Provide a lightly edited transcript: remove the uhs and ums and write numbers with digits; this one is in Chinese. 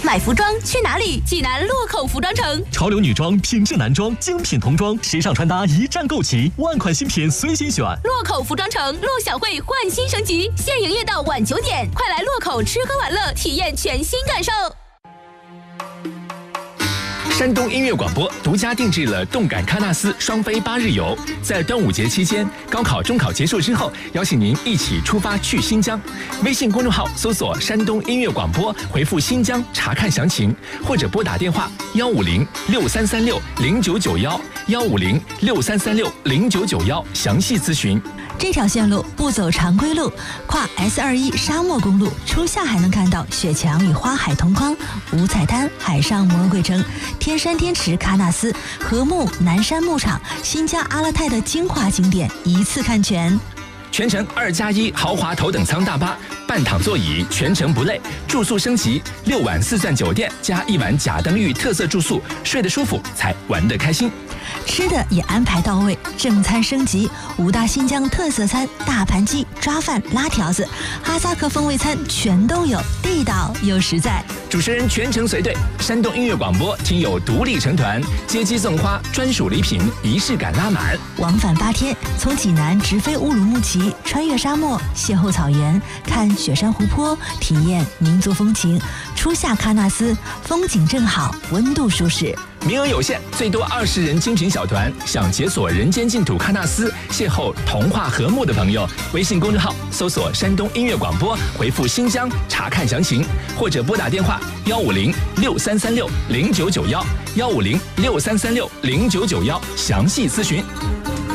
买服装去哪里？济南洛口服装城。 潮流女装、品质男装、精品童装、时尚穿搭一站购齐，万款新品随心选。 洛口服装城陆小慧焕新升级，现营业到晚9点，快来洛口吃喝玩乐，体验全新感受。 山东音乐广播独家定制了动感喀纳斯双飞8日游，在端午节期间，高考、中考结束之后，邀请您一起出发去新疆。微信公众号搜索“山东音乐广播”，回复“新疆”查看详情，或者拨打电话150-6336-0991，150-6336-0991详细咨询。 这条线路不走常规路，跨 S21沙漠公路，初夏还能看到雪墙与花海同框，五彩滩、海上魔鬼城、天山天池、喀纳斯、禾木、南山牧场、新疆阿勒泰的精华景点一次看全。 全程2+1豪华头等舱大巴，半躺座椅，全程不累。住宿升级，6晚4钻酒店加1晚甲登峪特色住宿，睡得舒服才玩得开心。 吃的也安排到位，正餐升级，5大新疆特色餐，大盘鸡、抓饭、拉条子，哈萨克风味餐全都有，地道又实在。 主持人全程随队，山东音乐广播听友独立成团，接机送花，专属礼品，仪式感拉满。 往返8天，从济南直飞乌鲁木齐，穿越沙漠，邂逅草原，看雪山湖泊，体验民族风情。初夏喀纳斯，风景正好，温度舒适。 名额有限，最多20人精品小团。想解锁人间净土喀纳斯，邂逅童话和睦的朋友，微信公众号搜索山东音乐广播，回复新疆查看详情，或者拨打电话150-6336-0991，150-6336-0991详细咨询。